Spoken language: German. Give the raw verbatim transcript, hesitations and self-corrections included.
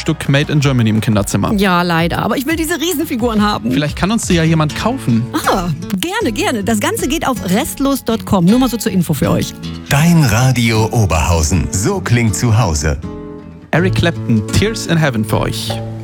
Stück Made in Germany im Kinderzimmer. Ja, leider. Aber ich will diese Riesenfiguren haben. Vielleicht kann uns die ja jemand kaufen. Ah, gerne, gerne. Das Ganze geht auf restlos Punkt com. Nur mal so zur Info für euch. Dein Radio Oberhausen. So klingt zu Hause. Eric Clapton, Tears in Heaven für euch.